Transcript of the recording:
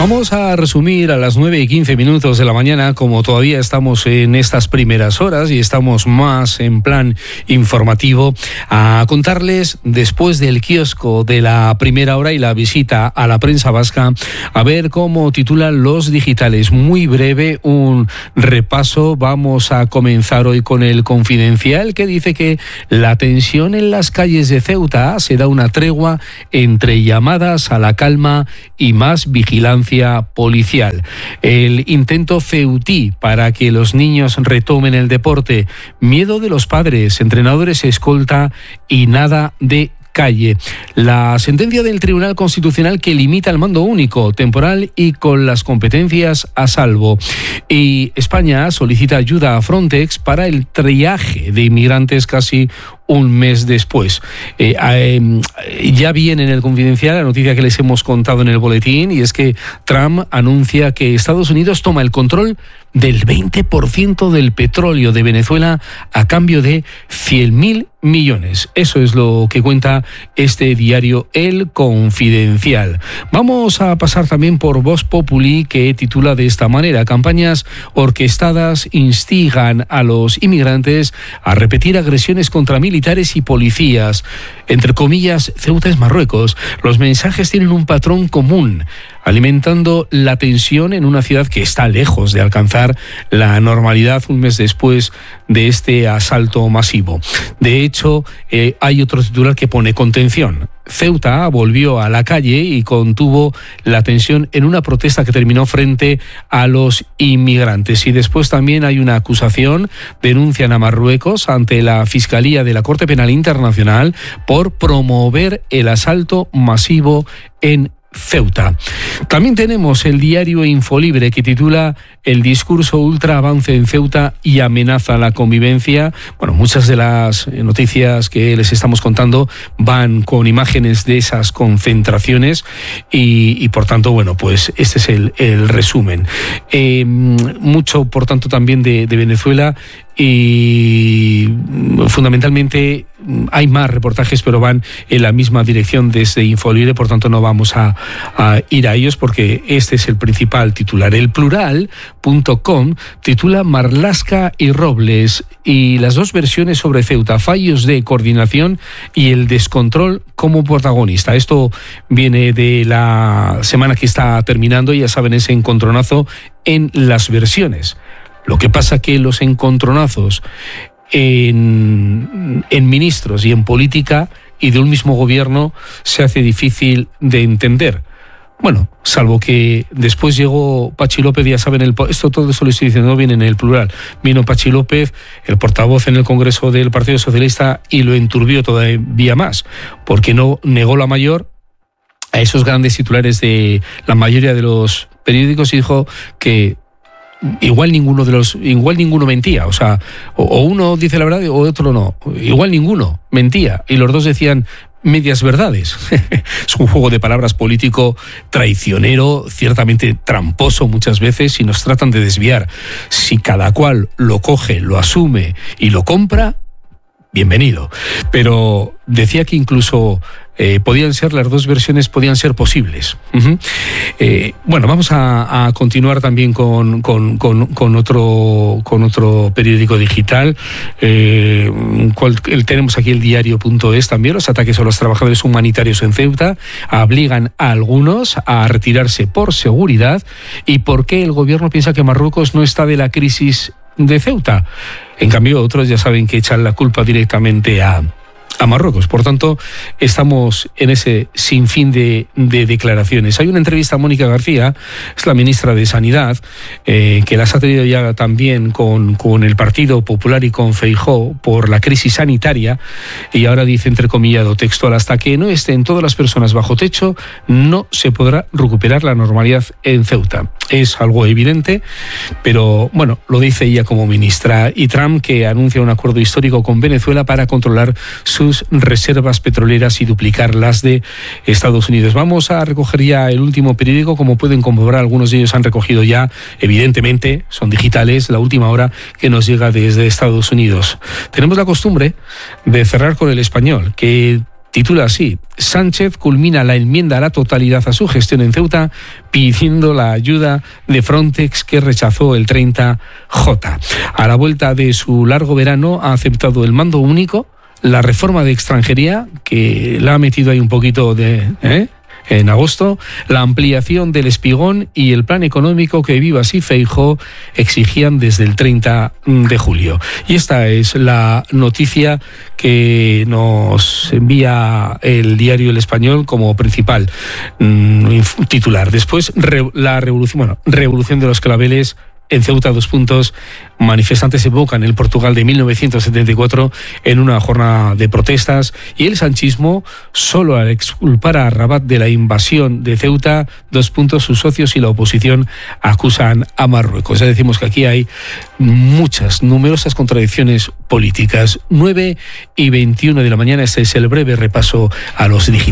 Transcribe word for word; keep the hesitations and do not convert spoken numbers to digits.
Vamos a resumir a las nueve y quince minutos de la mañana, como todavía estamos en estas primeras horas y estamos más en plan informativo, a contarles después del kiosco de la primera hora y la visita a la prensa vasca, a ver cómo titulan los digitales. Muy breve, un repaso. Vamos a comenzar hoy con el Confidencial, que dice que la tensión en las calles de Ceuta se da una tregua entre llamadas a la calma y más vigilancia policial. El intento ceutí para que los niños retomen el deporte, miedo de los padres, entrenadores escolta y nada de calle. La sentencia del Tribunal Constitucional que limita el mando único, temporal y con las competencias a salvo. Y España solicita ayuda a Frontex para el triaje de inmigrantes casi un mes después. Eh, eh, ya viene en el Confidencial la noticia que les hemos contado en el boletín, y es que Trump anuncia que Estados Unidos toma el control del veinte por ciento del petróleo de Venezuela a cambio de cien mil millones. Eso es lo que cuenta este diario El Confidencial. Vamos a pasar también por Voz Populi, que titula de esta manera: campañas orquestadas instigan a los inmigrantes a repetir agresiones contra militares y policías. Entre comillas, Ceuta es Marruecos. Los mensajes tienen un patrón común, alimentando la tensión en una ciudad que está lejos de alcanzar la normalidad un mes después de este asalto masivo. De hecho, eh, hay otro titular que pone contención. Ceuta volvió a la calle y contuvo la tensión en una protesta que terminó frente a los inmigrantes. Y después también hay una acusación, denuncian a Marruecos ante la Fiscalía de la Corte Penal Internacional por promover el asalto masivo en Ceuta. También tenemos el diario Infolibre, que titula El discurso ultra avance en Ceuta y amenaza la convivencia. Bueno, muchas de las noticias que les estamos contando van con imágenes de esas concentraciones y, y por tanto, bueno, pues este es el, el resumen. Eh, mucho, por tanto, también de, de Venezuela, y fundamentalmente hay más reportajes, pero van en la misma dirección desde Infolibre, por tanto no vamos a, a ir a ellos porque este es el principal titular. El plural punto com titula Marlaska y Robles, y las dos versiones sobre Ceuta, fallos de coordinación y el descontrol como protagonista. Esto viene de la semana que está terminando, ya saben, ese encontronazo en las versiones. Lo que pasa que los encontronazos en, en ministros y en política y de un mismo gobierno se hace difícil de entender. Bueno, salvo que después llegó Pachi López, ya saben, el, esto todo eso lo estoy diciendo bien en el plural. Vino Pachi López, el portavoz en el Congreso del Partido Socialista, y lo enturbió todavía más, porque no negó la mayor a esos grandes titulares de la mayoría de los periódicos y dijo que igual ninguno de los igual ninguno mentía, o sea, o, o uno dice la verdad o otro no, igual ninguno mentía, y los dos decían medias verdades. Es un juego de palabras político traicionero, ciertamente tramposo muchas veces, y nos tratan de desviar. Si cada cual lo coge, lo asume y lo compra, bienvenido. Pero decía que incluso Eh, podían ser, las dos versiones podían ser posibles. Uh-huh. Eh, bueno, vamos a, a continuar también con, con, con, con, otro, con otro periódico digital. Eh, cual, el, tenemos aquí el diario punto es también. Los ataques a los trabajadores humanitarios en Ceuta obligan a algunos a retirarse por seguridad. ¿Y por qué el gobierno piensa que Marruecos no está de la crisis de Ceuta? En cambio, otros ya saben que echan la culpa directamente a a Marruecos. Por tanto, estamos en ese sinfín de, de declaraciones. Hay una entrevista a Mónica García, es la ministra de Sanidad, eh, que las ha tenido ya también con, con el Partido Popular y con Feijóo por la crisis sanitaria, y ahora dice, entrecomillado textual, hasta que no estén todas las personas bajo techo, no se podrá recuperar la normalidad en Ceuta. Es algo evidente, pero bueno, lo dice ella como ministra. Y Trump, que anuncia un acuerdo histórico con Venezuela para controlar sus reservas petroleras y duplicar las de Estados Unidos. Vamos a recoger ya el último periódico. Como pueden comprobar, algunos de ellos han recogido ya, evidentemente, son digitales, la última hora que nos llega desde Estados Unidos. Tenemos la costumbre de cerrar con El Español, que titula así: Sánchez culmina la enmienda a la totalidad a su gestión en Ceuta pidiendo la ayuda de Frontex que rechazó el treinta J. A la vuelta de su largo verano ha aceptado el mando único, la reforma de extranjería, que la ha metido ahí un poquito de... ¿eh? en agosto, la ampliación del Espigón y el plan económico que Vivas y Feijóo exigían desde el treinta de julio. Y esta es la noticia que nos envía el diario El Español como principal mmm, titular. Después, re, la revolución, bueno, revolución de los claveles. En Ceuta, dos puntos, manifestantes evocan el Portugal de mil novecientos setenta y cuatro en una jornada de protestas, y el sanchismo, solo al exculpar a Rabat de la invasión de Ceuta, dos puntos, sus socios y la oposición acusan a Marruecos. Ya decimos que aquí hay muchas, numerosas contradicciones políticas. nueve y veintiuno de la mañana, este es el breve repaso a los digitales.